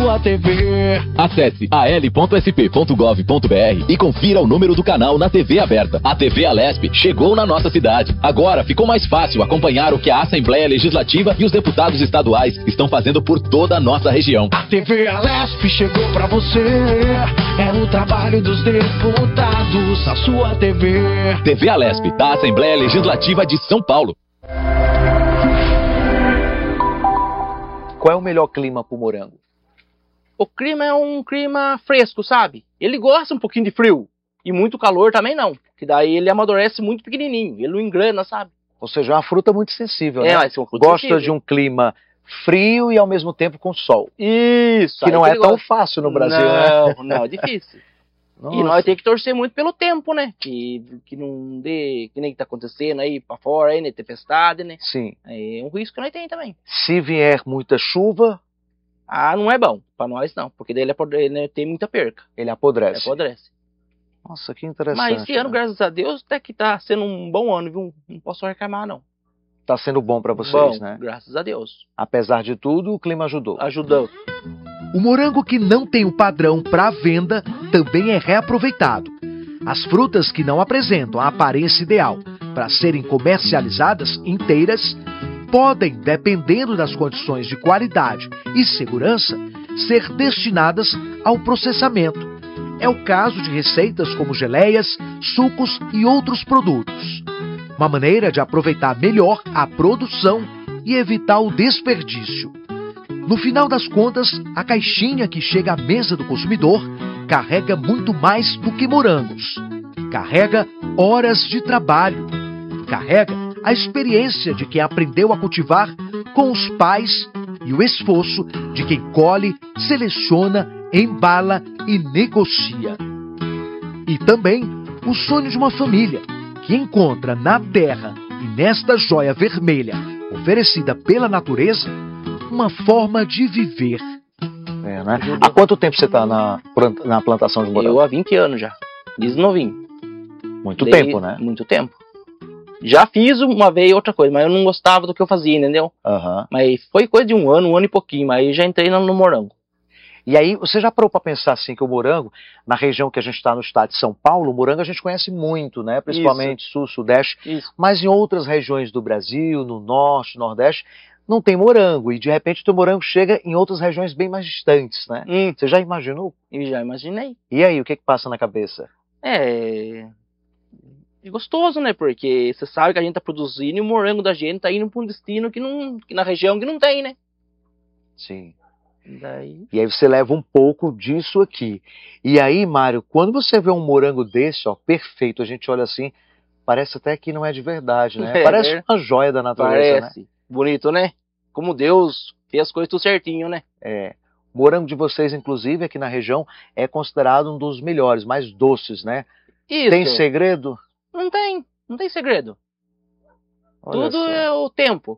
sua TV. Acesse al.sp.gov.br e confira o número do canal na TV aberta. A TV Alesp chegou na nossa cidade. Agora ficou mais fácil acompanhar o que a Assembleia Legislativa e os deputados estaduais estão fazendo por toda a nossa região. A TV Alesp chegou pra você. É o trabalho dos deputados, a sua TV. TV Alesp, da Assembleia Legislativa de São Paulo. Qual é o melhor clima pro morango? O clima é um clima fresco, sabe? Ele gosta um pouquinho de frio. E muito calor também não. Que daí ele amadurece muito pequenininho. Ele não engrana, sabe? Ou seja, é uma fruta muito sensível, né? Mas é uma fruta Gosta sensível. de um clima frio e ao mesmo tempo com sol. Isso. Que não é tão fácil no Brasil, né? Não, é difícil. Nossa. E nós temos que torcer muito pelo tempo, né? Que não dê, que nem tá acontecendo aí pra fora, aí, né? Tempestade, né? Sim. É um risco que nós temos também. Se vier muita chuva, Não é bom. Pra nós não. Porque daí ele tem muita perca. ele apodrece. Apodrece. Nossa, que interessante. Mas esse ano, né? graças a Deus, até que tá sendo um bom ano, viu? Não posso reclamar, não. Tá sendo bom para vocês, Bom, né? graças a Deus. Apesar de tudo, o clima ajudou. Ajudou. O morango que não tem o padrão para venda também é reaproveitado. As frutas que não apresentam a aparência ideal para serem comercializadas inteiras podem, dependendo das condições de qualidade e segurança, ser destinadas ao processamento. É o caso de receitas como geleias, sucos e outros produtos. Uma maneira de aproveitar melhor a produção e evitar o desperdício. No final das contas, a caixinha que chega à mesa do consumidor carrega muito mais do que morangos. Carrega horas de trabalho. Carrega a experiência de quem aprendeu a cultivar com os pais e o esforço de quem colhe, seleciona, embala e negocia. E também o sonho de uma família que encontra na terra e nesta joia vermelha oferecida pela natureza uma forma de viver. É, né? Há quanto tempo você está na plantação de morango? Eu há 20 anos já. Desde novinho. Muito tempo, né? Muito tempo. Já fiz uma vez outra coisa, mas eu não gostava do que eu fazia, entendeu? Uhum. Mas foi coisa de um ano e pouquinho, mas aí já entrei no morango. E aí, você já parou para pensar assim que o morango, na região que a gente está no estado de São Paulo, o morango a gente conhece muito, né? Principalmente sul, sudeste. Isso. Mas em outras regiões do Brasil, no norte, nordeste, não tem morango. E de repente o teu morango chega em outras regiões bem mais distantes, né? Você já imaginou? Eu já imaginei. E aí, o que passa na cabeça? É gostoso, né? Porque você sabe que a gente tá produzindo e o morango da gente tá indo para um destino que na região que não tem, né? Sim. Daí... E aí você leva um pouco disso aqui. E aí, Mário, quando você vê um morango desse, ó, perfeito, a gente olha assim, parece até que não é de verdade, né? Parece uma joia da natureza, parece. Né? Bonito, né? Como Deus fez as coisas tudo certinho, né? É. O morango de vocês, inclusive, aqui na região, é considerado um dos melhores, mais doces, né? Isso. Tem segredo? Não tem segredo. Olha Tudo só. é o tempo.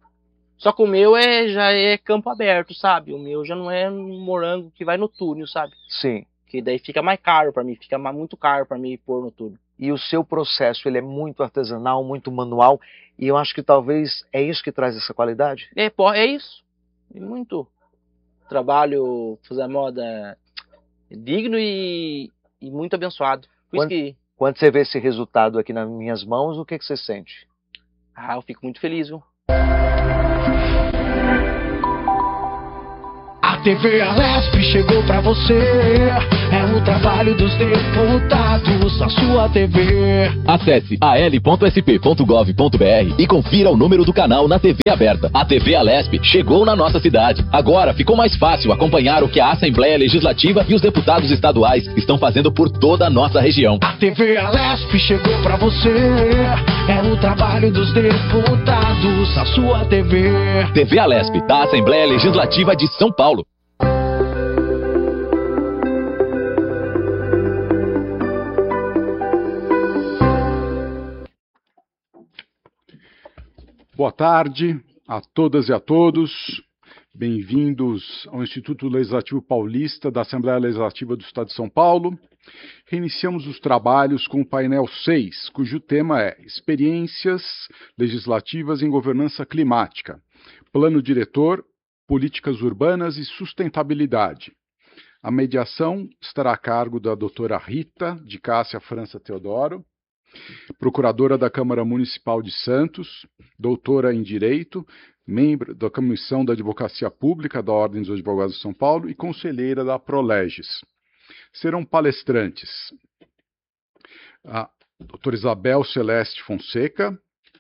Só que o meu já é campo aberto, sabe? O meu já não é um morango que vai no túnel, sabe? Sim. Que daí fica mais caro pra mim, fica muito caro pra mim pôr no túnel. E o seu processo, ele é muito artesanal, muito manual, e eu acho que talvez é isso que traz essa qualidade? É isso. É muito trabalho, fazer a moda digno e muito abençoado. Por isso que... Quando você vê esse resultado aqui nas minhas mãos, o que você sente? Eu fico muito feliz, viu? A TV Alesp chegou pra você. É o trabalho dos deputados, a sua TV. Acesse al.sp.gov.br e confira o número do canal na TV aberta. A TV Alesp chegou na nossa cidade. Agora ficou mais fácil acompanhar o que a Assembleia Legislativa e os deputados estaduais estão fazendo por toda a nossa região. A TV Alesp chegou pra você. É o trabalho dos deputados, a sua TV. TV Alesp, da Assembleia Legislativa de São Paulo. Boa tarde a todas e a todos. Bem-vindos ao Instituto Legislativo Paulista da Assembleia Legislativa do Estado de São Paulo. Reiniciamos os trabalhos com o painel 6, cujo tema é Experiências Legislativas em Governança Climática, Plano Diretor, Políticas Urbanas e Sustentabilidade. A mediação estará a cargo da doutora Rita de Cássia França Teodoro, procuradora da Câmara Municipal de Santos, doutora em Direito, membro da Comissão da Advocacia Pública da Ordem dos Advogados de São Paulo e conselheira da Proleges. Serão palestrantes a doutora Isabel Celeste Fonseca,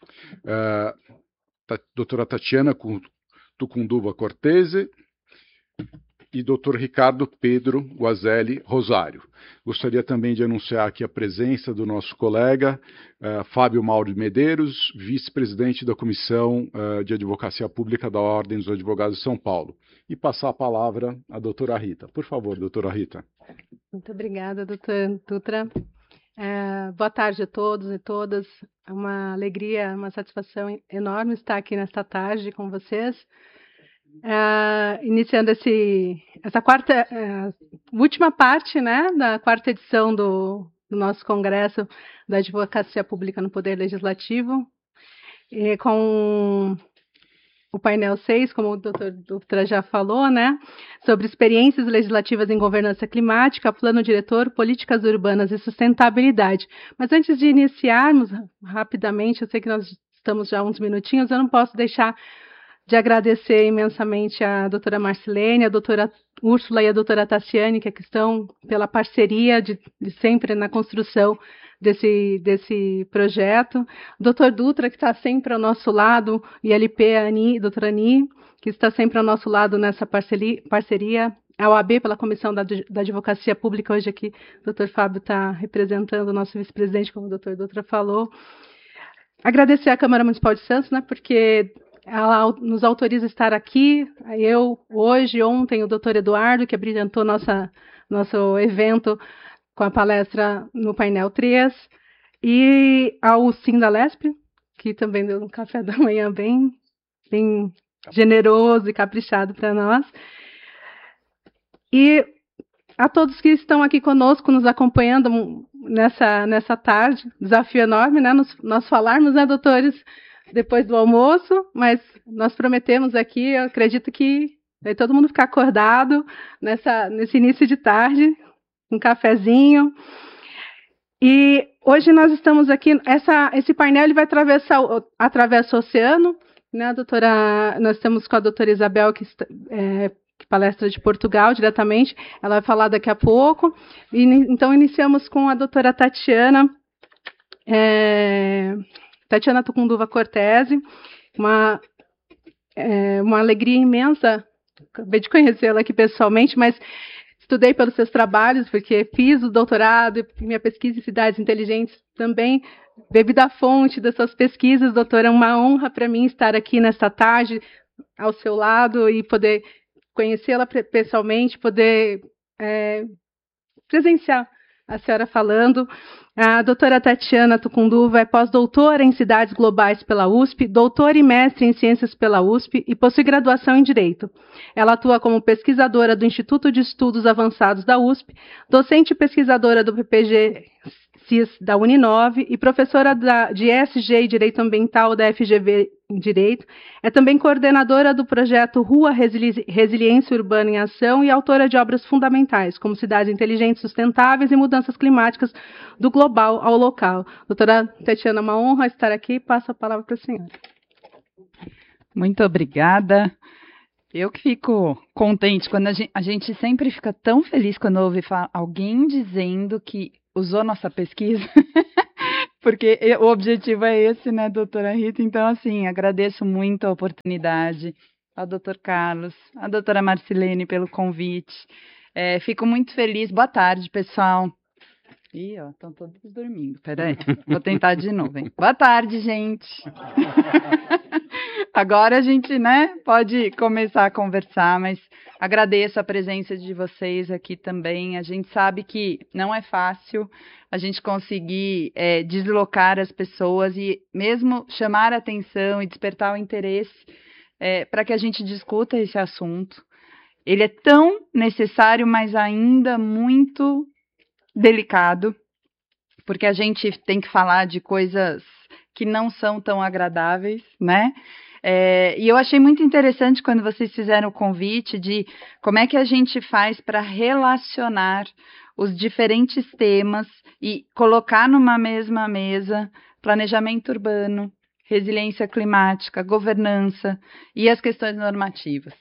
doutora Tatiana Tucunduva Cortese e doutor Ricardo Pedro Guazelli Rosário. Gostaria também de anunciar aqui a presença do nosso colega Fábio Mauro Medeiros, vice-presidente da Comissão de Advocacia Pública da Ordem dos Advogados de São Paulo. E passar a palavra à doutora Rita. Por favor, doutora Rita. Muito obrigada, doutora Dutra. Boa tarde a todos e todas. É uma alegria, uma satisfação enorme estar aqui nesta tarde com vocês. Iniciando essa última parte, né, da quarta edição do nosso Congresso da Advocacia Pública no Poder Legislativo, com o painel 6, como o doutor Dutra já falou, né, sobre experiências legislativas em governança climática, plano diretor, políticas urbanas e sustentabilidade. Mas antes de iniciarmos, rapidamente, eu sei que nós estamos já uns minutinhos, eu não posso deixar de agradecer imensamente a doutora Marcilene, a doutora Úrsula e a doutora Tassiane, que estão pela parceria de sempre na construção desse projeto. O doutor Dutra, que está sempre ao nosso lado, e a LP, doutora Ani, que está sempre ao nosso lado nessa parceria. A OAB, pela Comissão da Advocacia Pública, hoje aqui o doutor Fábio está representando o nosso vice-presidente, como o doutor Dutra falou. Agradecer à Câmara Municipal de Santos, né, porque ela nos autoriza a estar aqui. Eu, hoje, ontem, o doutor Eduardo, que abrilhantou nosso evento com a palestra no painel 3, e ao Sindalesp, que também deu um café da manhã bem generoso e caprichado para nós. E a todos que estão aqui conosco, nos acompanhando nessa tarde, desafio enorme, né, nós falarmos, né, doutores, depois do almoço, mas nós prometemos aqui, eu acredito que vai todo mundo ficar acordado nesse início de tarde, um cafezinho. E hoje nós estamos aqui, esse painel ele vai atravessa o oceano, né, doutora? Nós estamos com a doutora Isabel, que palestra de Portugal diretamente, ela vai falar daqui a pouco. E, então iniciamos com a doutora Tatiana Tucunduva Cortese, uma alegria imensa, acabei de conhecê-la aqui pessoalmente, mas estudei pelos seus trabalhos, porque fiz o doutorado e minha pesquisa em cidades inteligentes também, bebi da fonte das suas pesquisas, doutora. É uma honra para mim estar aqui nesta tarde, ao seu lado, e poder conhecê-la pessoalmente, poder presenciar a senhora falando. A doutora Tatiana Tucunduva é pós-doutora em Cidades Globais pela USP, doutora e mestre em Ciências pela USP e possui graduação em Direito. Ela atua como pesquisadora do Instituto de Estudos Avançados da USP, docente e pesquisadora do PPG-CIS da Uninove e professora de ESG e Direito Ambiental da FGV em Direito. É também coordenadora do projeto Rua Resiliência Urbana em Ação e autora de obras fundamentais, como Cidades Inteligentes Sustentáveis e Mudanças Climáticas do Global ao Local. Doutora Tatiana, uma honra estar aqui. Passo a palavra para a senhora. Muito obrigada. Eu que fico contente quando a gente sempre fica tão feliz quando ouve alguém dizendo que usou nossa pesquisa, porque o objetivo é esse, né, doutora Rita? Então, assim, agradeço muito a oportunidade ao doutor Carlos, à doutora Marcilene pelo convite. Fico muito feliz. Boa tarde, pessoal. Ih, ó, estão todos dormindo. Peraí, vou tentar de novo, hein? Boa tarde, gente. Agora a gente, né, pode começar a conversar, mas agradeço a presença de vocês aqui também. A gente sabe que não é fácil a gente conseguir deslocar as pessoas e mesmo chamar a atenção e despertar o interesse para que a gente discuta esse assunto. Ele é tão necessário, mas ainda muito delicado, porque a gente tem que falar de coisas que não são tão agradáveis, né? E eu achei muito interessante quando vocês fizeram o convite de como é que a gente faz para relacionar os diferentes temas e colocar numa mesma mesa planejamento urbano, resiliência climática, governança e as questões normativas.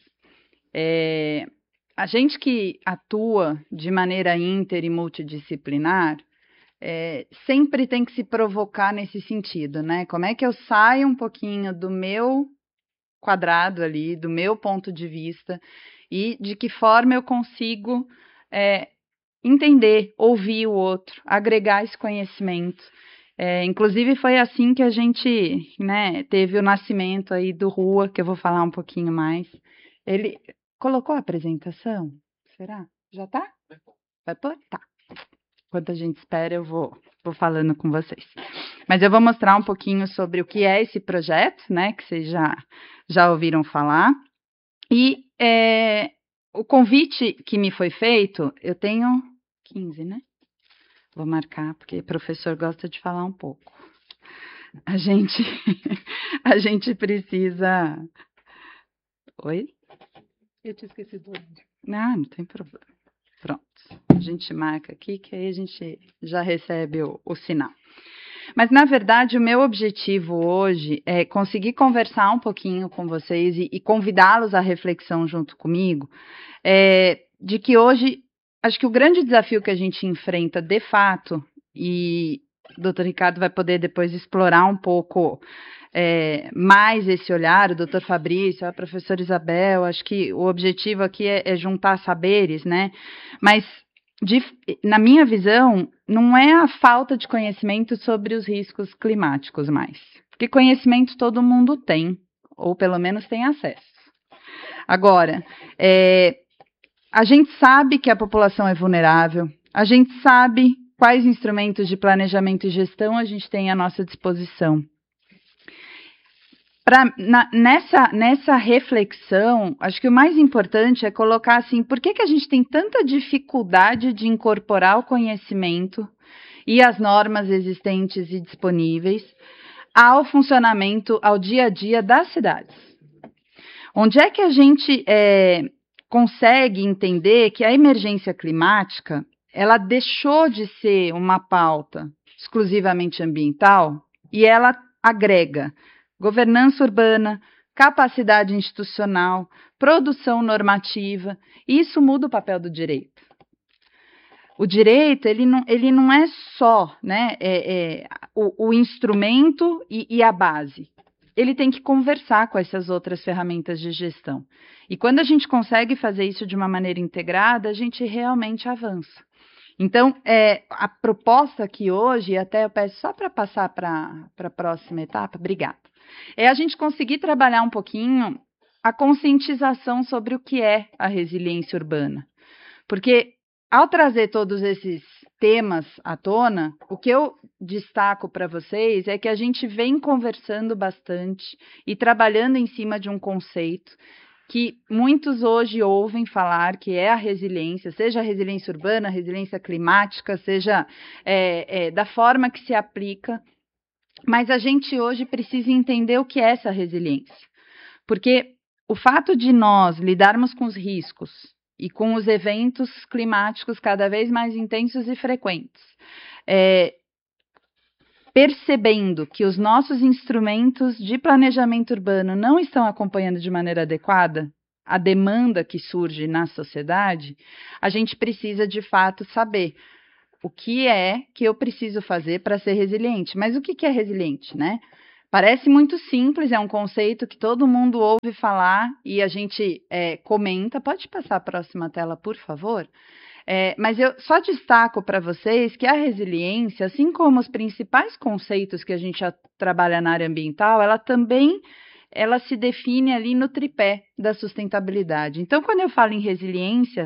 A gente que atua de maneira inter e multidisciplinar sempre tem que se provocar nesse sentido, né? Como é que eu saio um pouquinho do meu quadrado ali, do meu ponto de vista, e de que forma eu consigo entender, ouvir o outro, agregar esse conhecimento. Inclusive foi assim que a gente, né, teve o nascimento aí do Rua, que eu vou falar um pouquinho mais. Ele colocou a apresentação? Será? Já tá? Vai pôr? Tá. Enquanto a gente espera, eu vou falando com vocês. Mas eu vou mostrar um pouquinho sobre o que é esse projeto, né, que vocês já ouviram falar. E o convite que me foi feito, eu tenho 15, né? Vou marcar, porque o professor gosta de falar um pouco. A gente precisa... Oi? Eu te esqueci do... Não tem problema. Pronto. A gente marca aqui, que aí a gente já recebe o sinal. Mas, na verdade, o meu objetivo hoje é conseguir conversar um pouquinho com vocês e convidá-los à reflexão junto comigo, de que hoje, acho que o grande desafio que a gente enfrenta, de fato, e o doutor Ricardo vai poder depois explorar um pouco mais esse olhar, o doutor Fabrício, a professora Isabel, acho que o objetivo aqui é juntar saberes, né? Mas, na minha visão, não é a falta de conhecimento sobre os riscos climáticos mais, porque conhecimento todo mundo tem, ou pelo menos tem acesso. Agora, a gente sabe que a população é vulnerável, a gente sabe quais instrumentos de planejamento e gestão a gente tem à nossa disposição. Nessa reflexão, acho que o mais importante é colocar assim, por que a gente tem tanta dificuldade de incorporar o conhecimento e as normas existentes e disponíveis ao funcionamento, ao dia a dia das cidades? Onde é que a gente consegue entender que a emergência climática, ela deixou de ser uma pauta exclusivamente ambiental e ela agrega governança urbana, capacidade institucional, produção normativa, e isso muda o papel do direito. O direito, ele não é só, né, o instrumento e a base. Ele tem que conversar com essas outras ferramentas de gestão. E quando a gente consegue fazer isso de uma maneira integrada, a gente realmente avança. Então, a proposta aqui hoje, e até eu peço só para passar para a próxima etapa, obrigada, é a gente conseguir trabalhar um pouquinho a conscientização sobre o que é a resiliência urbana. Porque, ao trazer todos esses temas à tona, o que eu destaco para vocês é que a gente vem conversando bastante e trabalhando em cima de um conceito que muitos hoje ouvem falar, que é a resiliência, seja a resiliência urbana, a resiliência climática, seja da forma que se aplica, mas a gente hoje precisa entender o que é essa resiliência, porque o fato de nós lidarmos com os riscos e com os eventos climáticos cada vez mais intensos e frequentes, percebendo que os nossos instrumentos de planejamento urbano não estão acompanhando de maneira adequada a demanda que surge na sociedade, a gente precisa, de fato, saber o que é que eu preciso fazer para ser resiliente. Mas o que é resiliente, né? Parece muito simples, é um conceito que todo mundo ouve falar e a gente comenta. Pode passar a próxima tela, por favor? Mas eu só destaco para vocês que a resiliência, assim como os principais conceitos que a gente já trabalha na área ambiental, ela se define ali no tripé da sustentabilidade. Então, quando eu falo em resiliência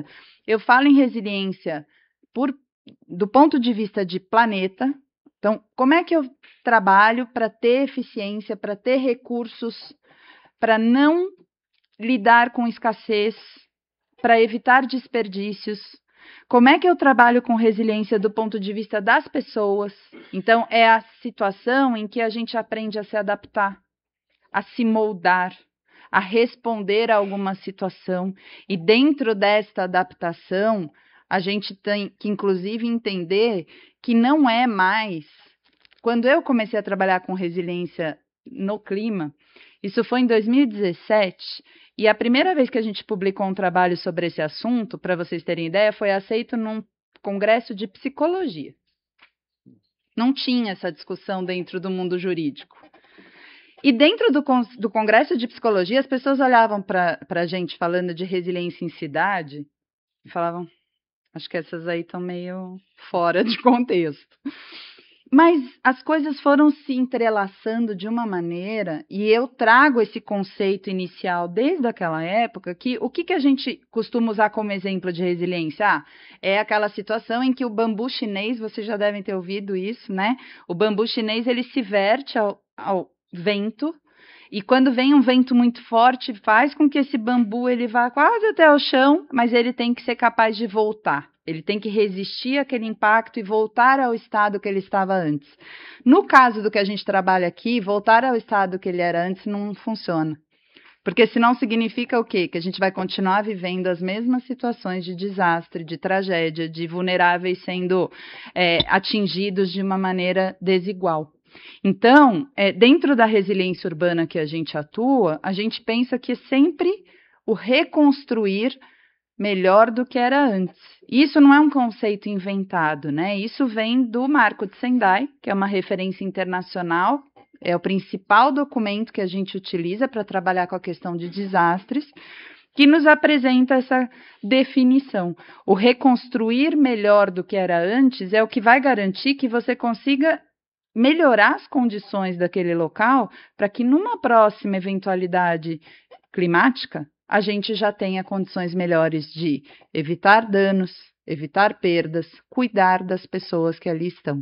do ponto de vista de planeta. Então, como é que eu trabalho para ter eficiência, para ter recursos, para não lidar com escassez, para evitar desperdícios? Como é que eu trabalho com resiliência do ponto de vista das pessoas? Então, é a situação em que a gente aprende a se adaptar a se moldar, a responder a alguma situação. E dentro desta adaptação, a gente tem que, inclusive, entender que não é mais... Quando eu comecei a trabalhar com resiliência no clima, isso foi em 2017, e a primeira vez que a gente publicou um trabalho sobre esse assunto, para vocês terem ideia, foi aceito num congresso de psicologia. Não tinha essa discussão dentro do mundo jurídico. E dentro do congresso de psicologia, as pessoas olhavam para a gente falando de resiliência em cidade e falavam, acho que essas aí estão meio fora de contexto. Mas as coisas foram se entrelaçando de uma maneira, e eu trago esse conceito inicial desde aquela época, que o que a gente costuma usar como exemplo de resiliência? É aquela situação em que o bambu chinês, vocês já devem ter ouvido isso, né? O bambu chinês, ele se verte ao vento, e quando vem um vento muito forte, faz com que esse bambu ele vá quase até o chão, mas ele tem que ser capaz de voltar. Ele tem que resistir àquele impacto e voltar ao estado que ele estava antes. No caso do que a gente trabalha aqui, voltar ao estado que ele era antes não funciona. Porque senão significa o quê? Que a gente vai continuar vivendo as mesmas situações de desastre, de tragédia, de vulneráveis sendo atingidos de uma maneira desigual. Então, dentro da resiliência urbana que a gente atua, a gente pensa que é sempre o reconstruir melhor do que era antes. Isso não é um conceito inventado, né? Isso vem do Marco de Sendai, que é uma referência internacional, é o principal documento que a gente utiliza para trabalhar com a questão de desastres, que nos apresenta essa definição. O reconstruir melhor do que era antes é o que vai garantir que você consiga melhorar as condições daquele local para que numa próxima eventualidade climática a gente já tenha condições melhores de evitar danos, evitar perdas, cuidar das pessoas que ali estão.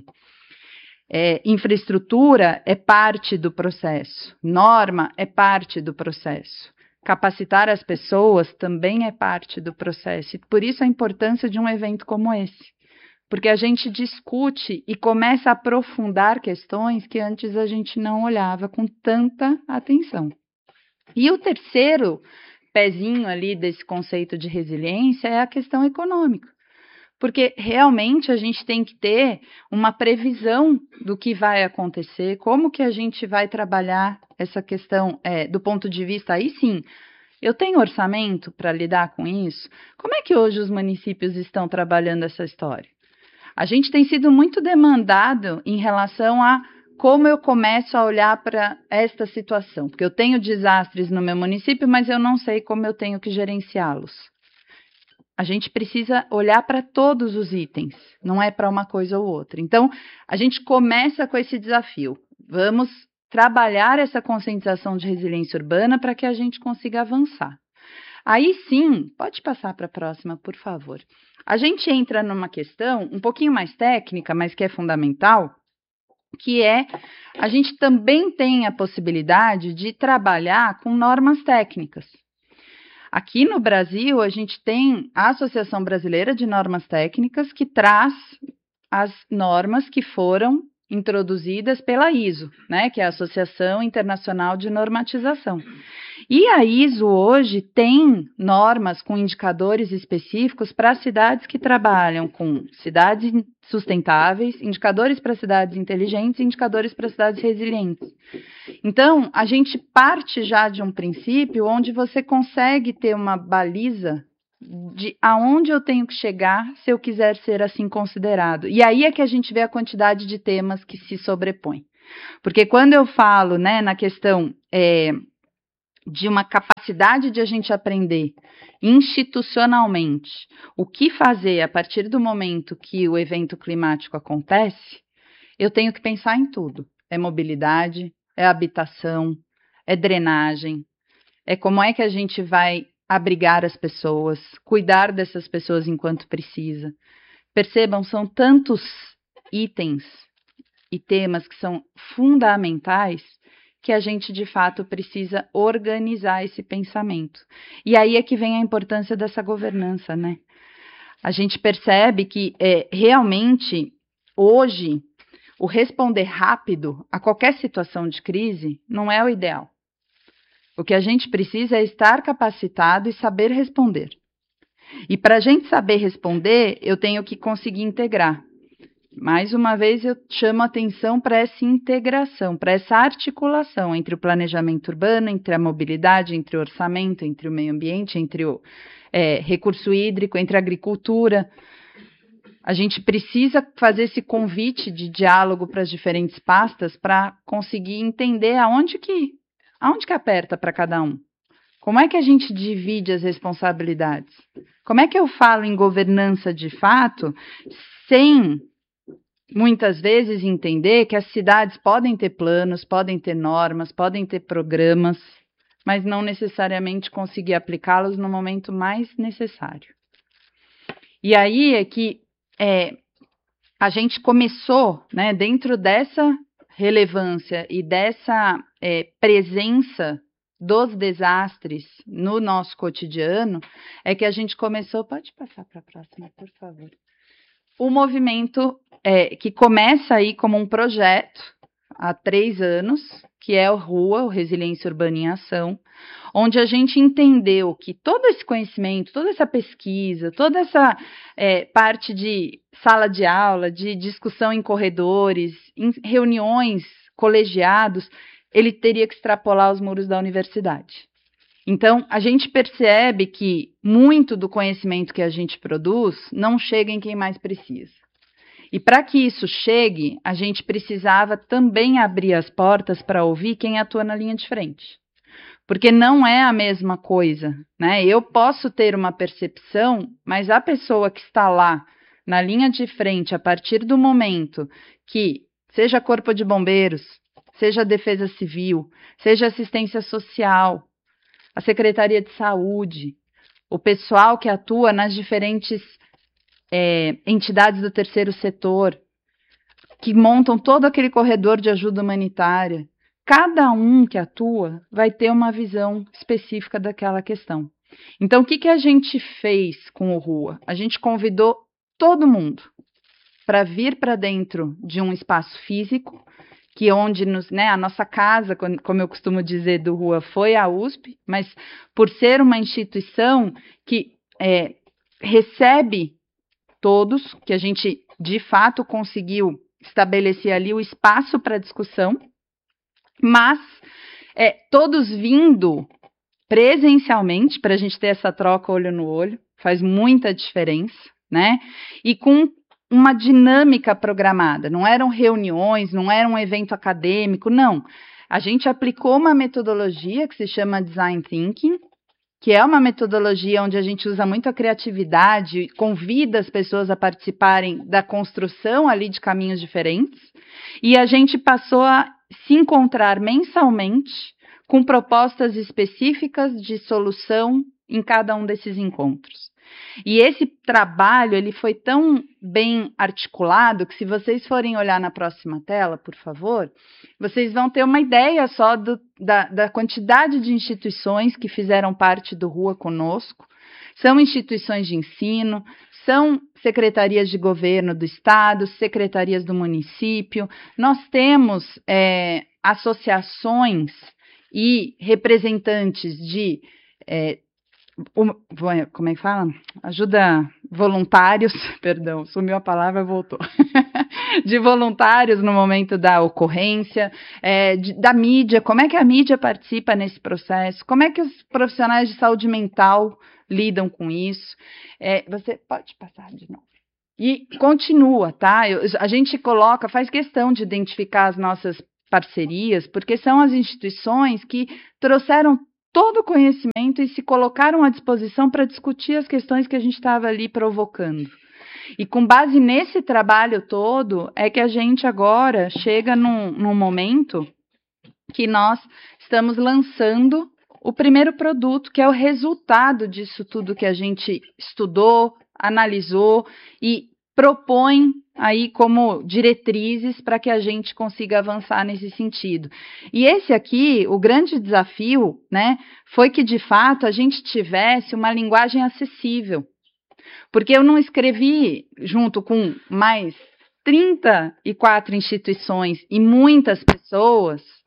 Infraestrutura é parte do processo, norma é parte do processo, capacitar as pessoas também é parte do processo, e por isso a importância de um evento como esse, porque a gente discute e começa a aprofundar questões que antes a gente não olhava com tanta atenção. E o terceiro pezinho ali desse conceito de resiliência é a questão econômica, porque realmente a gente tem que ter uma previsão do que vai acontecer, como que a gente vai trabalhar essa questão do ponto de vista, aí sim, eu tenho orçamento para lidar com isso? Como é que hoje os municípios estão trabalhando essa história? A gente tem sido muito demandado em relação a como eu começo a olhar para esta situação, porque eu tenho desastres no meu município, mas eu não sei como eu tenho que gerenciá-los. A gente precisa olhar para todos os itens, não é para uma coisa ou outra. Então, a gente começa com esse desafio. Vamos trabalhar essa conscientização de resiliência urbana para que a gente consiga avançar. Aí sim, pode passar para a próxima, por favor. A gente entra numa questão um pouquinho mais técnica, mas que é fundamental, que a gente também tem a possibilidade de trabalhar com normas técnicas. Aqui no Brasil, a gente tem a Associação Brasileira de Normas Técnicas, que traz as normas que foram introduzidas pela ISO, né, que é a Associação Internacional de Normatização. E a ISO hoje tem normas com indicadores específicos para cidades que trabalham com cidades sustentáveis, indicadores para cidades inteligentes e indicadores para cidades resilientes. Então, a gente parte já de um princípio onde você consegue ter uma baliza de aonde eu tenho que chegar se eu quiser ser assim considerado. E aí é que a gente vê a quantidade de temas que se sobrepõem. Porque quando eu falo, né, na questão de uma capacidade de a gente aprender institucionalmente o que fazer a partir do momento que o evento climático acontece, eu tenho que pensar em tudo. É mobilidade, é habitação, é drenagem, é como é que a gente vai abrigar as pessoas, cuidar dessas pessoas enquanto precisa. Percebam, são tantos itens e temas que são fundamentais que a gente, de fato, precisa organizar esse pensamento. E aí é que vem a importância dessa governança, né? A gente percebe que, realmente, hoje, o responder rápido a qualquer situação de crise não é o ideal. O que a gente precisa é estar capacitado e saber responder. E para a gente saber responder, eu tenho que conseguir integrar. Mais uma vez, eu chamo a atenção para essa integração, para essa articulação entre o planejamento urbano, entre a mobilidade, entre o orçamento, entre o meio ambiente, entre o recurso hídrico, entre a agricultura. A gente precisa fazer esse convite de diálogo para as diferentes pastas para conseguir entender aonde que aperta para cada um. Como é que a gente divide as responsabilidades? Como é que eu falo em governança de fato sem muitas vezes entender que as cidades podem ter planos, podem ter normas, podem ter programas, mas não necessariamente conseguir aplicá-los no momento mais necessário. E aí é que a gente começou, né, dentro dessa relevância e dessa presença dos desastres no nosso cotidiano, é que a gente começou... Pode passar para a próxima, por favor. O movimento que começa aí como um projeto há 3 anos, que é o RUA, o Resiliência Urbana em Ação, onde a gente entendeu que todo esse conhecimento, toda essa pesquisa, toda essa parte de sala de aula, de discussão em corredores, em reuniões, colegiados, ele teria que extrapolar os muros da universidade. Então, a gente percebe que muito do conhecimento que a gente produz não chega em quem mais precisa. E para que isso chegue, a gente precisava também abrir as portas para ouvir quem atua na linha de frente. Porque não é a mesma coisa, né? Eu posso ter uma percepção, mas a pessoa que está lá na linha de frente, a partir do momento que, seja Corpo de Bombeiros, seja Defesa Civil, seja Assistência Social, a Secretaria de Saúde, o pessoal que atua nas diferentes entidades do terceiro setor, que montam todo aquele corredor de ajuda humanitária, cada um que atua vai ter uma visão específica daquela questão. Então, o que a gente fez com o RUA? A gente convidou todo mundo para vir para dentro de um espaço físico, que onde a nossa casa, como eu costumo dizer, do RUA foi a USP, mas por ser uma instituição que recebe todos, que a gente de fato conseguiu estabelecer ali o espaço para discussão, mas todos vindo presencialmente, para a gente ter essa troca olho no olho, faz muita diferença, né? E com uma dinâmica programada, não eram reuniões, não era um evento acadêmico, não. A gente aplicou uma metodologia que se chama Design Thinking, que é uma metodologia onde a gente usa muito a criatividade, convida as pessoas a participarem da construção ali de caminhos diferentes, e a gente passou a se encontrar mensalmente com propostas específicas de solução em cada um desses encontros. E esse trabalho, ele foi tão bem articulado que, se vocês forem olhar na próxima tela, por favor, vocês vão ter uma ideia só da quantidade de instituições que fizeram parte do RUA conosco. São instituições de ensino, são secretarias de governo do estado, secretarias do município. Nós temos associações e representantes de... como é que fala? Ajuda voluntários, perdão, sumiu a palavra, voltou. De voluntários no momento da ocorrência, da mídia, como é que a mídia participa nesse processo, como é que os profissionais de saúde mental lidam com isso. Você pode passar de novo. E continua, tá? A gente faz questão de identificar as nossas parcerias, porque são as instituições que trouxeram todo o conhecimento e se colocaram à disposição para discutir as questões que a gente estava ali provocando. E com base nesse trabalho todo, é que a gente agora chega num momento que nós estamos lançando o primeiro produto, que é o resultado disso tudo que a gente estudou, analisou e propõe aí como diretrizes para que a gente consiga avançar nesse sentido. E esse aqui, o grande desafio, né, foi que de fato a gente tivesse uma linguagem acessível, porque eu não escrevi junto com mais 34 instituições e muitas pessoas,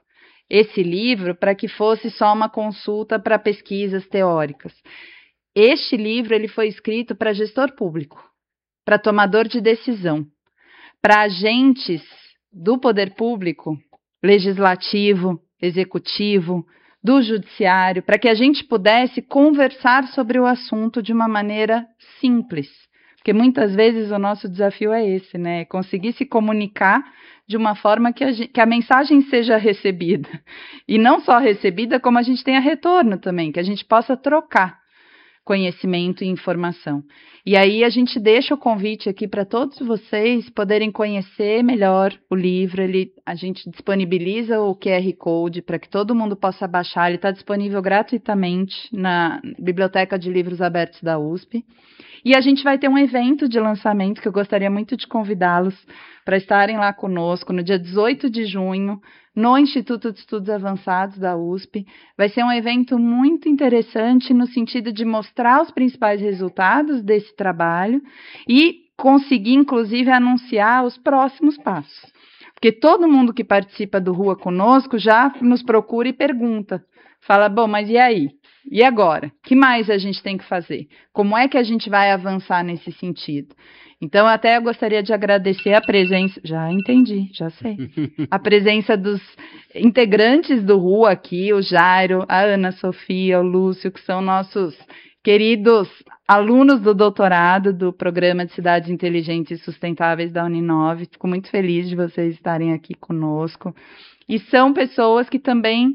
esse livro para que fosse só uma consulta para pesquisas teóricas. Este livro ele foi escrito para gestor público, para tomador de decisão, para agentes do poder público, legislativo, executivo, do judiciário, para que a gente pudesse conversar sobre o assunto de uma maneira simples. Porque muitas vezes o nosso desafio é esse, né? Conseguir se comunicar de uma forma que a mensagem seja recebida. E não só recebida, como a gente tenha retorno também, que a gente possa trocar conhecimento e informação. E aí a gente deixa o convite aqui para todos vocês poderem conhecer melhor o livro. A gente disponibiliza o QR Code para que todo mundo possa baixar. Ele está disponível gratuitamente na Biblioteca de Livros Abertos da USP. E a gente vai ter um evento de lançamento que eu gostaria muito de convidá-los para estarem lá conosco no dia 18 de junho, no Instituto de Estudos Avançados da USP. Vai ser um evento muito interessante no sentido de mostrar os principais resultados desse trabalho e conseguir, inclusive, anunciar os próximos passos. Porque todo mundo que participa do Rua Conosco já nos procura e pergunta. Fala, bom, mas e aí? E agora? O que mais a gente tem que fazer? Como é que a gente vai avançar nesse sentido? Então, até eu gostaria de agradecer a presença... Já entendi, já sei. A presença dos integrantes do RUA aqui, o Jairo, a Ana Sofia, o Lúcio, que são nossos queridos alunos do doutorado do Programa de Cidades Inteligentes e Sustentáveis da Uninove. Fico muito feliz de vocês estarem aqui conosco. E são pessoas que também...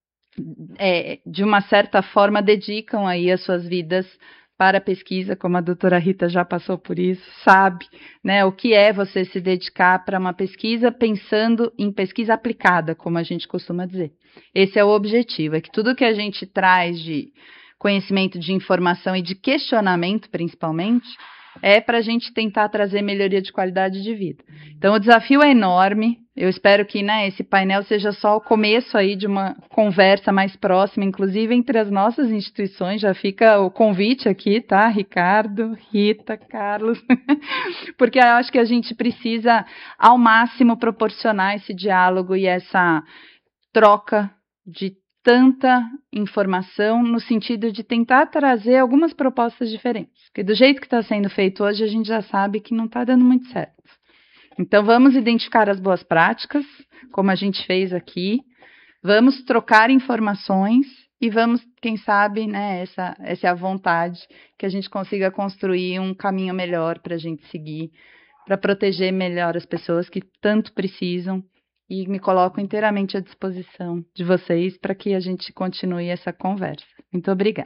de uma certa forma, dedicam aí as suas vidas para a pesquisa, como a doutora Rita já passou por isso, sabe, né, o que é você se dedicar para uma pesquisa pensando em pesquisa aplicada, como a gente costuma dizer. Esse é o objetivo, é que tudo que a gente traz de conhecimento, de informação e de questionamento, principalmente, é para a gente tentar trazer melhoria de qualidade de vida. Então, o desafio é enorme. Eu espero que, né, esse painel seja só o começo aí de uma conversa mais próxima, inclusive entre as nossas instituições. Já fica o convite aqui, tá? Ricardo, Rita, Carlos, porque eu acho que a gente precisa, ao máximo, proporcionar esse diálogo e essa troca de tanta informação no sentido de tentar trazer algumas propostas diferentes. Porque do jeito que está sendo feito hoje, a gente já sabe que não está dando muito certo. Então, vamos identificar as boas práticas, como a gente fez aqui, vamos trocar informações e vamos, quem sabe, né, essa é a vontade, que a gente consiga construir um caminho melhor para a gente seguir, para proteger melhor as pessoas que tanto precisam. E me coloco inteiramente à disposição de vocês para que a gente continue essa conversa. Muito obrigada.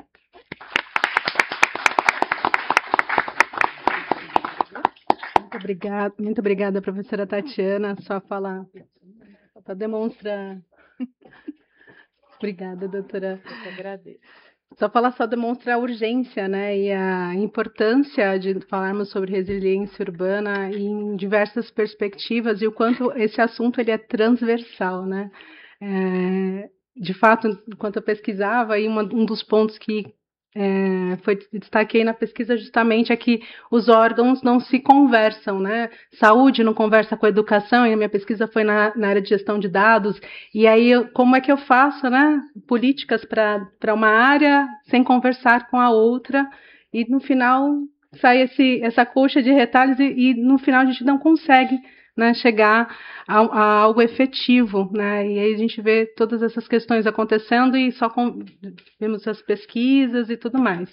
Muito obrigada, professora Tatiana. Só falar, para demonstrar. Obrigada, doutora. Eu agradeço. Só demonstrar a urgência, né, e a importância de falarmos sobre resiliência urbana em diversas perspectivas e o quanto esse assunto ele é transversal, né? De fato, enquanto eu pesquisava, aí um dos pontos que destaquei na pesquisa justamente é que os órgãos não se conversam, né? Saúde não conversa com a educação, e a minha pesquisa foi na área de gestão de dados, e aí como é que eu faço, né, políticas para uma área sem conversar com a outra, e no final sai essa colcha de retalhos e no final a gente não consegue, né, chegar a algo efetivo, né? E aí a gente vê todas essas questões acontecendo e só vemos as pesquisas e tudo mais.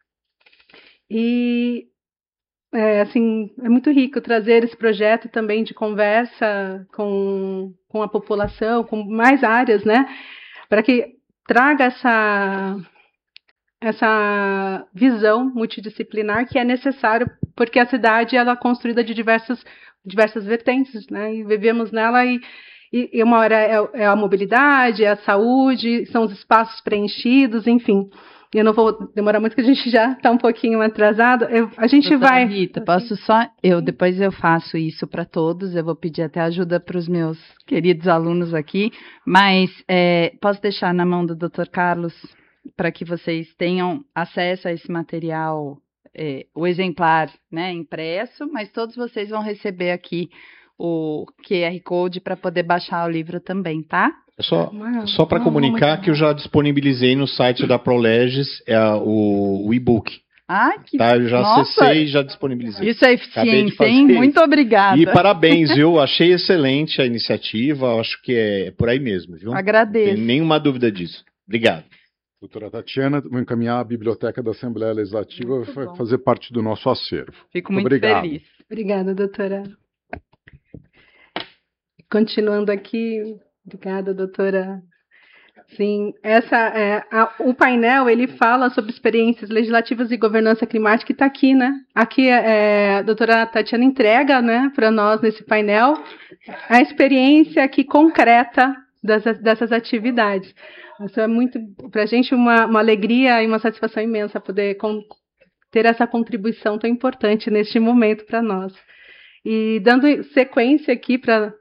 E assim, é muito rico trazer esse projeto também de conversa com a população, com mais áreas, né? Para que traga essa visão multidisciplinar que é necessário, porque a cidade ela é construída de diversas vertentes, né? E vivemos nela e uma hora é a mobilidade, é a saúde, são os espaços preenchidos, enfim. Eu não vou demorar muito, porque a gente já está um pouquinho atrasado. A gente Doutora vai... Rita, posso só... Depois eu faço isso para todos, eu vou pedir até ajuda para os meus queridos alunos aqui, mas posso deixar na mão do Dr. Carlos para que vocês tenham acesso a esse material, o exemplar, né, impresso, mas todos vocês vão receber aqui o QR Code para poder baixar o livro também, tá? Só para comunicar que eu já disponibilizei no site da Prolegis o e-book. Que tá, eu já acessei e já disponibilizei. Isso é eficiência, hein? Muito obrigada. E parabéns, viu? Achei excelente a iniciativa, acho que é por aí mesmo, viu? Agradeço. Não tem nenhuma dúvida disso. Obrigado. Doutora Tatiana, vou encaminhar a Biblioteca da Assembleia Legislativa, vai fazer parte do nosso acervo. Fico muito feliz. Obrigada, doutora. Continuando aqui, obrigada, doutora. Sim, o painel, ele fala sobre experiências legislativas e governança climática, e está aqui, né? Aqui a doutora Tatiana entrega, né, para nós nesse painel a experiência aqui concreta dessas atividades. Isso é muito, para a gente, uma alegria e uma satisfação imensa poder ter essa contribuição tão importante neste momento para nós. E dando sequência aqui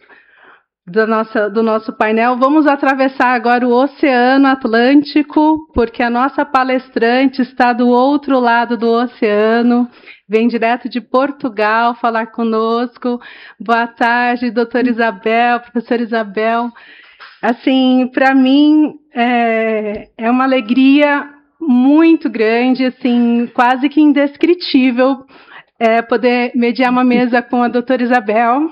do nosso painel, vamos atravessar agora o Oceano Atlântico, porque a nossa palestrante está do outro lado do oceano, vem direto de Portugal falar conosco. Boa tarde, doutora Isabel, professora Isabel. Assim, para mim, é uma alegria muito grande, assim, quase que indescritível, poder mediar uma mesa com a doutora Isabel.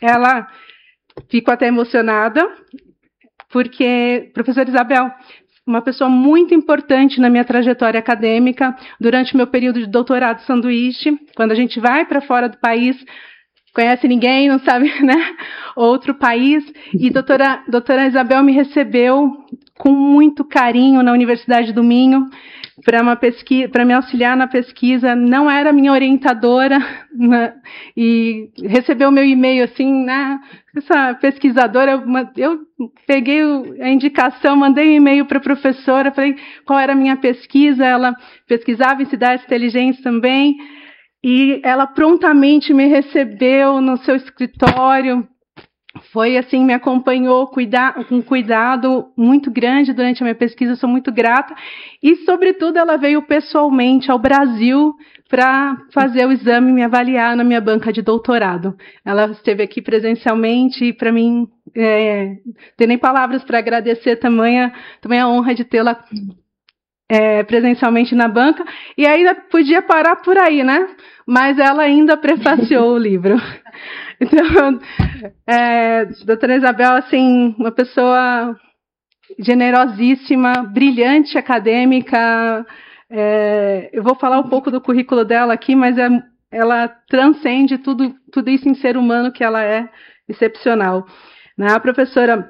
Fico até emocionada, porque, professora Isabel, uma pessoa muito importante na minha trajetória acadêmica, durante o meu período de doutorado sanduíche, quando a gente vai para fora do país, conhece ninguém, não sabe, né, outro país, e doutora Isabel me recebeu com muito carinho na Universidade do Minho, para me auxiliar na pesquisa. Não era minha orientadora, né, e recebeu meu e-mail assim, né, essa pesquisadora, eu peguei a indicação, mandei um e-mail para a professora, falei qual era a minha pesquisa, ela pesquisava em cidades inteligentes também, e ela prontamente me recebeu no seu escritório, foi assim, me acompanhou com cuidado muito grande durante a minha pesquisa, sou muito grata, e sobretudo ela veio pessoalmente ao Brasil para fazer o exame e me avaliar na minha banca de doutorado. Ela esteve aqui presencialmente e para mim, tem nem palavras para agradecer também a honra de tê-la presencialmente na banca, e ainda podia parar por aí, né? Mas ela ainda prefaciou o livro. Então, doutora Isabel, assim, uma pessoa generosíssima, brilhante acadêmica. Eu vou falar um pouco do currículo dela aqui, mas ela transcende tudo isso em ser humano, que ela é excepcional. A professora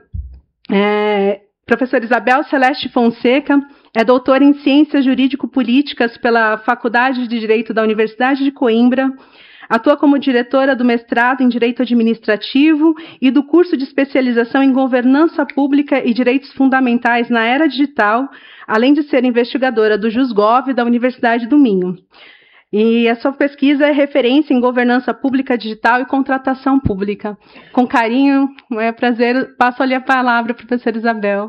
Isabel Celeste Fonseca é doutora em Ciências Jurídico-Políticas pela Faculdade de Direito da Universidade de Coimbra. Atua como diretora do mestrado em Direito Administrativo e do curso de especialização em Governança Pública e Direitos Fundamentais na Era Digital, além de ser investigadora do JusGov da Universidade do Minho. E a sua pesquisa é referência em governança pública digital e contratação pública. Com carinho, é prazer, passo-lhe a palavra, professora Isabel.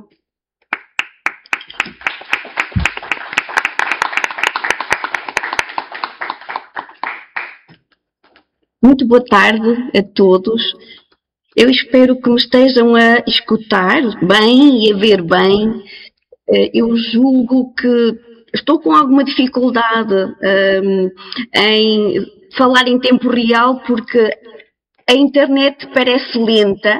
Muito boa tarde a todos. Eu espero que me estejam a escutar bem e a ver bem. Eu julgo que estou com alguma dificuldade em falar em tempo real porque a internet parece lenta,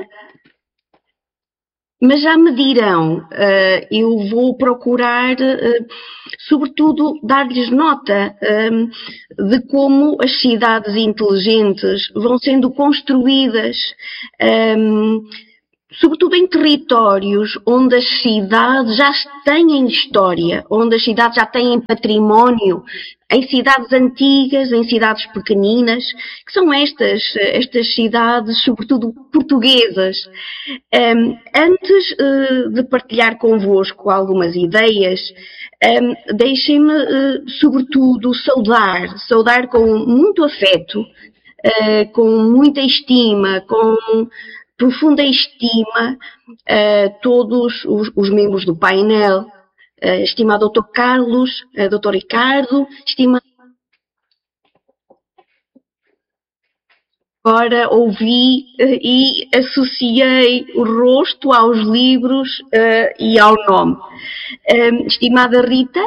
mas já me dirão. Eu vou procurar, sobretudo, dar-lhes nota de como as cidades inteligentes vão sendo construídas, sobretudo em territórios onde as cidades já têm história, onde as cidades já têm património, em cidades antigas, em cidades pequeninas, que são estas cidades, sobretudo portuguesas. Antes de partilhar convosco algumas ideias, deixem-me, sobretudo, saudar com muito afeto, com muita estima, com profunda estima, todos os membros do painel, estimado Dr. Carlos, Dr. Ricardo, estimado agora ouvi e associei o rosto aos livros e ao nome. Estimada Rita,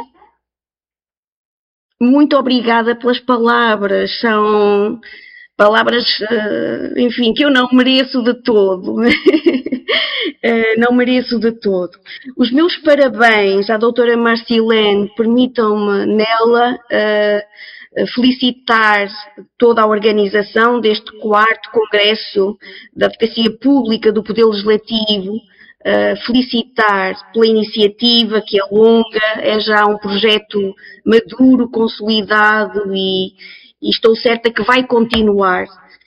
muito obrigada pelas palavras. São palavras, enfim, que eu não mereço de todo. Não mereço de todo. Os meus parabéns à doutora Marcilene, permitam-me nela felicitar toda a organização deste 4º Congresso da Advocacia Pública do Poder Legislativo, felicitar pela iniciativa que é longa, é já um projeto maduro, consolidado e estou certa que vai continuar,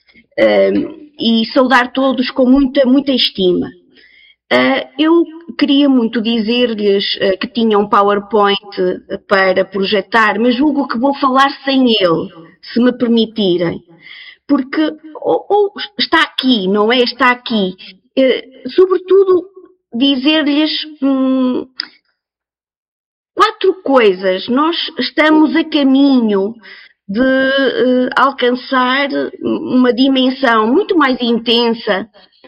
e saudar todos com muita estima. Eu queria muito dizer-lhes que tinha um PowerPoint para projetar, mas julgo que vou falar sem ele, se me permitirem. Porque ou está aqui, não é? Está aqui. Sobretudo, dizer-lhes 4 coisas. Nós estamos a caminho de alcançar uma dimensão muito mais intensa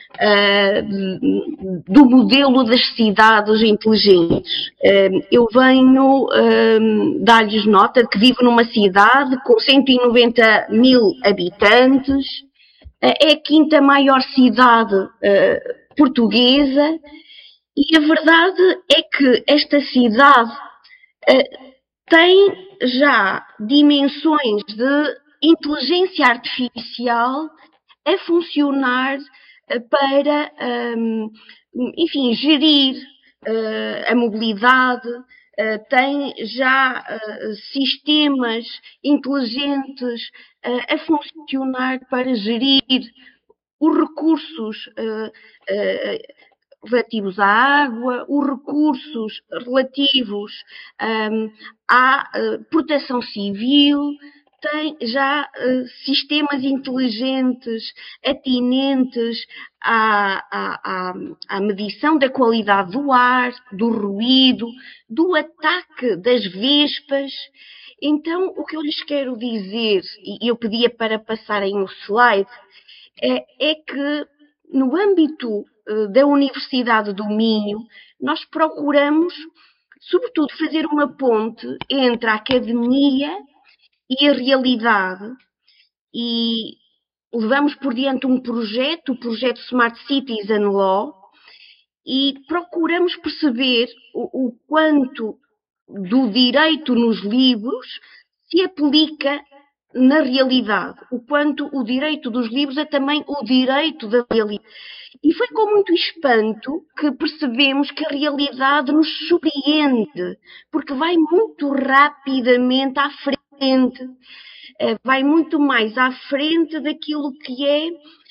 do modelo das cidades inteligentes. Eu venho dar-lhes nota de que vivo numa cidade com 190 mil habitantes, é a 5ª maior cidade portuguesa, e a verdade é que esta cidade tem já dimensões de inteligência artificial a funcionar para, enfim, gerir a mobilidade, tem já sistemas inteligentes a funcionar para gerir os recursos relativos à água, os recursos relativos à proteção civil, tem já sistemas inteligentes atinentes à medição da qualidade do ar, do ruído, do ataque das vespas. Então, o que eu lhes quero dizer, e eu pedia para passarem o slide, é que no âmbito da Universidade do Minho, nós procuramos, sobretudo, fazer uma ponte entre a academia e a realidade, e levamos por diante um projeto, o projeto Smart Cities and Law, e procuramos perceber o quanto do direito nos livros se aplica na realidade, o quanto o direito dos livros é também o direito da realidade. E foi com muito espanto que percebemos que a realidade nos surpreende, porque vai muito rapidamente à frente, vai muito mais à frente daquilo que é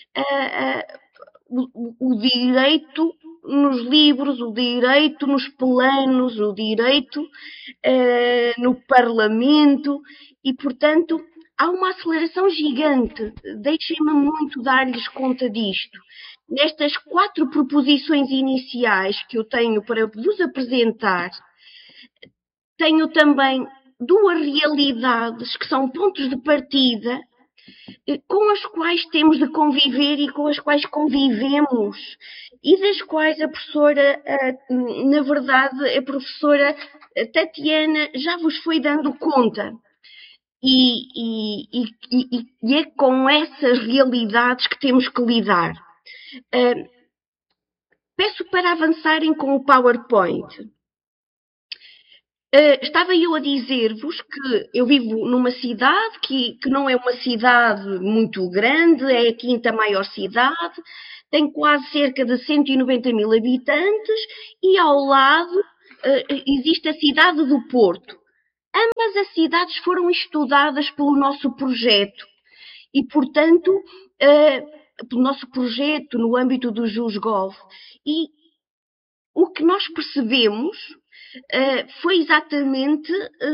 o direito nos livros, o direito nos planos, o direito no Parlamento, e, portanto, há uma aceleração gigante. Deixem-me muito dar-lhes conta disto. Nestas 4 proposições iniciais que eu tenho para vos apresentar, tenho também 2 realidades que são pontos de partida com as quais temos de conviver e com as quais convivemos, e das quais a professora, na verdade, a professora Tatiana já vos foi dando conta. E é com essas realidades que temos que lidar. Peço para avançarem com o PowerPoint. Estava eu a dizer-vos que eu vivo numa cidade que não é uma cidade muito grande, é a 5ª maior cidade, tem quase cerca de 190 mil habitantes, e ao lado existe a cidade do Porto. Ambas as cidades foram estudadas pelo nosso projeto e, portanto, pelo nosso projeto no âmbito do JusGov. E o que nós percebemos foi exatamente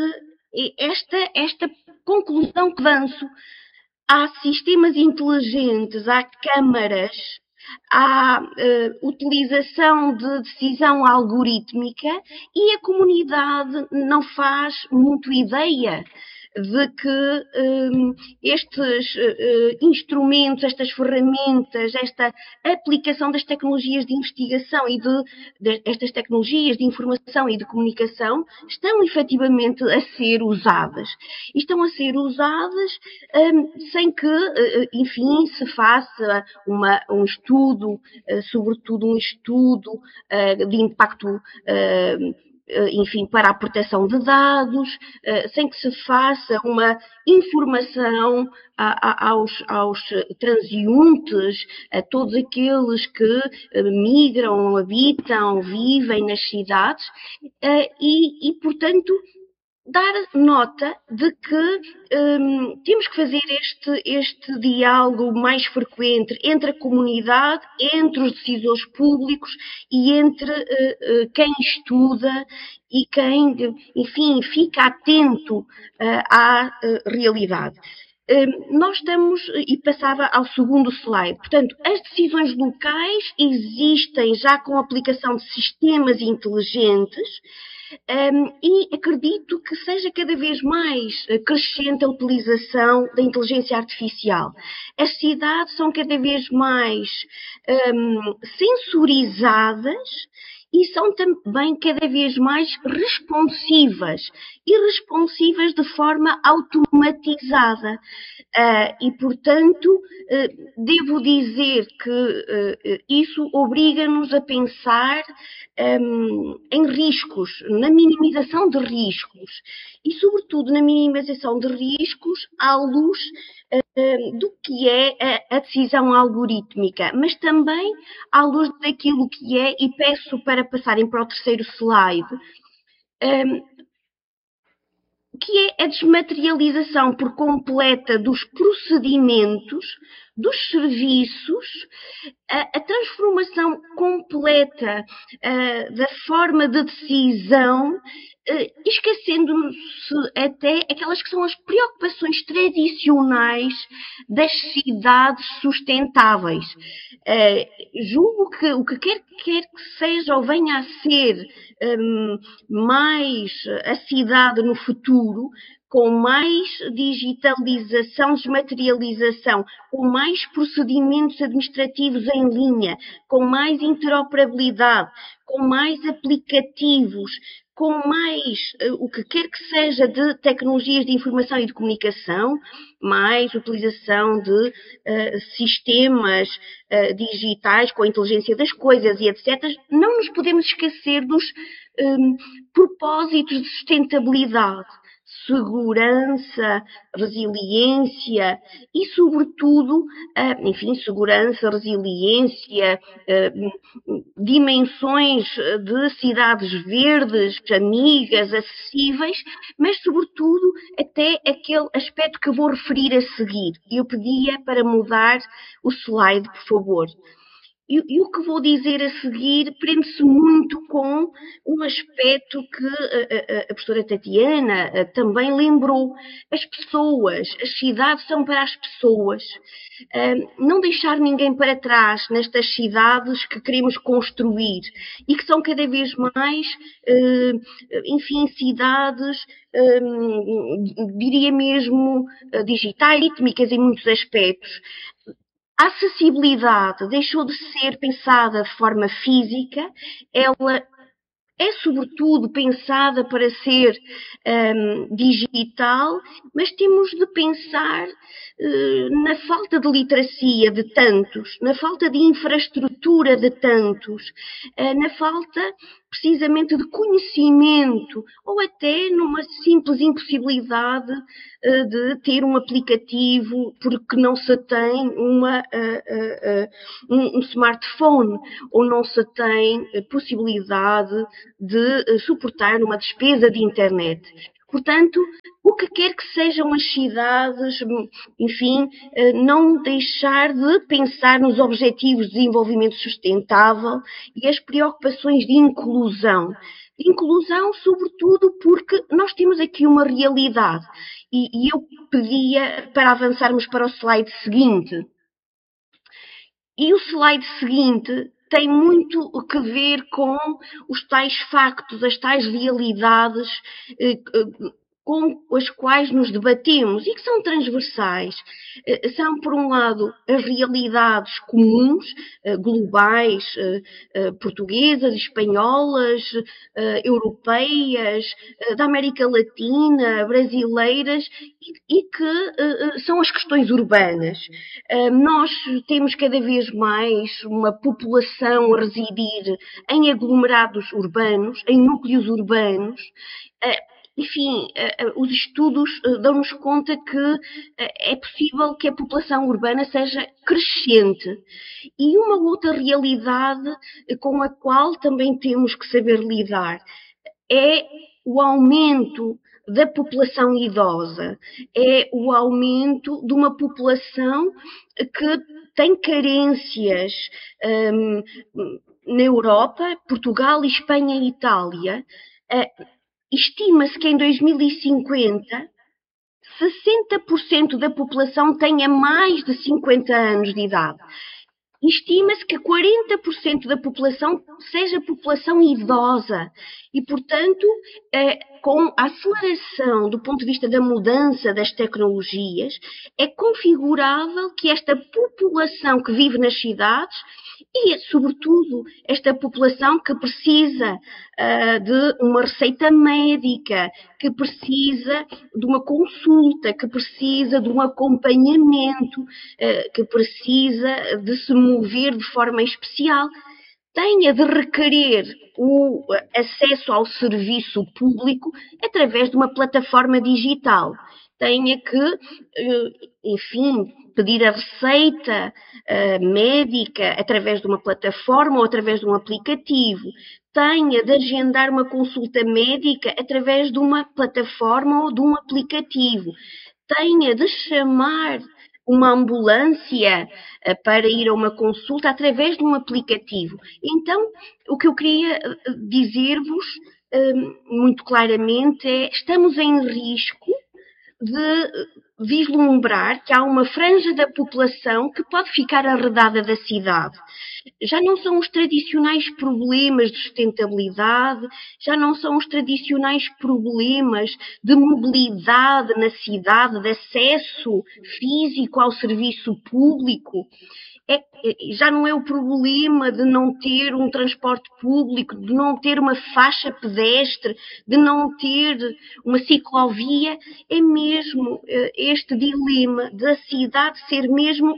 esta conclusão que avanço. Há sistemas inteligentes, há câmaras, há utilização de decisão algorítmica, e a comunidade não faz muito ideia de que estes instrumentos, estas ferramentas, esta aplicação das tecnologias de investigação e estas tecnologias de informação e de comunicação estão efetivamente a ser usadas. E estão a ser usadas sem que, enfim, se faça um estudo, sobretudo um estudo de impacto, enfim, para a proteção de dados, sem que se faça uma informação aos transeuntes, a todos aqueles que migram, habitam, vivem nas cidades, e portanto, dar nota de que temos que fazer este diálogo mais frequente entre a comunidade, entre os decisores públicos e entre quem estuda e quem, enfim, fica atento à realidade. Nós estamos, e passava ao segundo slide, portanto, as decisões locais existem já com a aplicação de sistemas inteligentes, e acredito que seja cada vez mais crescente a utilização da inteligência artificial. As cidades são cada vez mais sensorizadas e são também cada vez mais responsivas, e responsivas de forma automatizada. E, portanto, devo dizer que isso obriga-nos a pensar em riscos, na minimização de riscos, e, sobretudo, na minimização de riscos à luz do que é a decisão algorítmica, mas também à luz daquilo que é, e peço para passarem para o terceiro slide, que é a desmaterialização por completa dos procedimentos, dos serviços, a transformação completa da forma de decisão, esquecendo-se até aquelas que são as preocupações tradicionais das cidades sustentáveis. Julgo que o que quer que seja ou venha a ser mais a cidade no futuro, com mais digitalização, desmaterialização, com mais procedimentos administrativos em linha, com mais interoperabilidade, com mais aplicativos, com mais o que quer que seja de tecnologias de informação e de comunicação, mais utilização de sistemas digitais com a inteligência das coisas e etc. Não nos podemos esquecer dos propósitos de sustentabilidade, segurança, resiliência e, sobretudo, enfim, segurança, resiliência, dimensões de cidades verdes, amigas, acessíveis, mas, sobretudo, até aquele aspecto que vou referir a seguir. Eu pedia para mudar o slide, por favor. E o que vou dizer a seguir prende-se muito com um aspecto que a professora Tatiana também lembrou. As pessoas, as cidades são para as pessoas. Não deixar ninguém para trás nestas cidades que queremos construir e que são cada vez mais, enfim, cidades, diria mesmo, digitais, rítmicas em muitos aspectos. A acessibilidade deixou de ser pensada de forma física, ela é sobretudo pensada para ser digital, mas temos de pensar na falta de literacia de tantos, na falta de infraestrutura de tantos, na falta precisamente de conhecimento, ou até numa simples impossibilidade de ter um aplicativo porque não se tem um smartphone, ou não se tem possibilidade de suportar uma despesa de internet. Portanto, o que quer que sejam as cidades, enfim, não deixar de pensar nos objetivos de desenvolvimento sustentável e as preocupações de inclusão. Inclusão, sobretudo, porque nós temos aqui uma realidade. E eu pedia para avançarmos para o slide seguinte. E o slide seguinte tem muito que ver com os tais factos, as tais realidades com as quais nos debatemos e que são transversais. São, por um lado, as realidades comuns, globais, portuguesas, espanholas, europeias, da América Latina, brasileiras, e que são as questões urbanas. Nós temos cada vez mais uma população a residir em aglomerados urbanos, em núcleos urbanos. Enfim, os estudos dão-nos conta que é possível que a população urbana seja crescente. E uma outra realidade com a qual também temos que saber lidar é o aumento da população idosa, é o aumento de uma população que tem carências na Europa, Portugal, Espanha e Itália. Estima-se que em 2050, 60% da população tenha mais de 50 anos de idade. Estima-se que 40% da população seja população idosa e, portanto, com a aceleração do ponto de vista da mudança das tecnologias, é configurável que esta população que vive nas cidades e, sobretudo, esta população que precisa de uma receita médica, que precisa de uma consulta, que precisa de um acompanhamento, que precisa de se mover de forma especial, tenha de requerer o acesso ao serviço público através de uma plataforma digital. Tenha que, enfim, pedir a receita médica através de uma plataforma ou através de um aplicativo. Tenha de agendar uma consulta médica através de uma plataforma ou de um aplicativo. Tenha de chamar uma ambulância para ir a uma consulta através de um aplicativo. Então, o que eu queria dizer-vos muito claramente é: estamos em risco de vislumbrar que há uma franja da população que pode ficar arredada da cidade. Já não são os tradicionais problemas de sustentabilidade, já não são os tradicionais problemas de mobilidade na cidade, de acesso físico ao serviço público. Já não é o problema de não ter um transporte público, de não ter uma faixa pedestre, de não ter uma ciclovia, é mesmo este dilema da cidade ser mesmo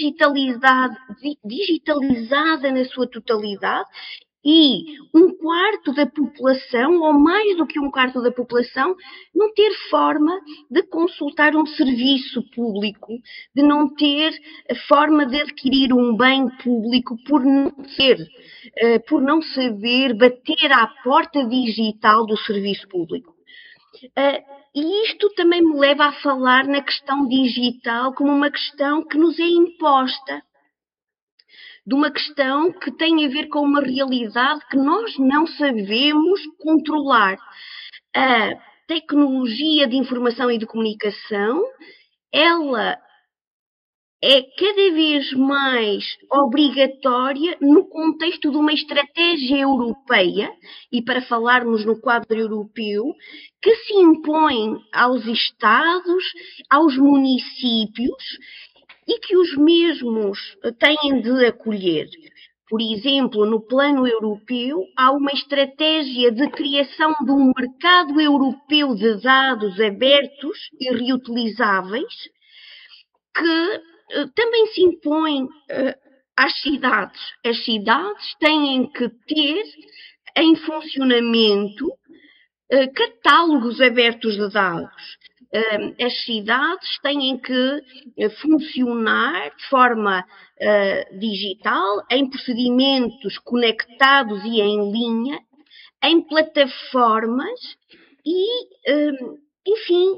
digitalizada na sua totalidade, e um quarto da população, ou mais do que um quarto da população, não ter forma de consultar um serviço público, de não ter forma de adquirir um bem público por não saber bater à porta digital do serviço público. E isto também me leva a falar na questão digital como uma questão que nos é imposta, de uma questão que tem a ver com uma realidade que nós não sabemos controlar. A tecnologia de informação e de comunicação, ela é cada vez mais obrigatória no contexto de uma estratégia europeia, e para falarmos no quadro europeu, que se impõe aos Estados, aos municípios, e que os mesmos têm de acolher. Por exemplo, no plano europeu, há uma estratégia de criação de um mercado europeu de dados abertos e reutilizáveis, que também se impõe às cidades. As cidades têm que ter em funcionamento catálogos abertos de dados. As cidades têm que funcionar de forma digital, em procedimentos conectados e em linha, em plataformas e, enfim,